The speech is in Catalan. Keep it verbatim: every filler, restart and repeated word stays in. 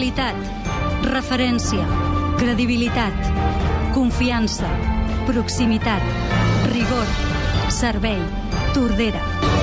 Qualitat, referència, credibilitat, confiança, proximitat, rigor, servei, Tordera.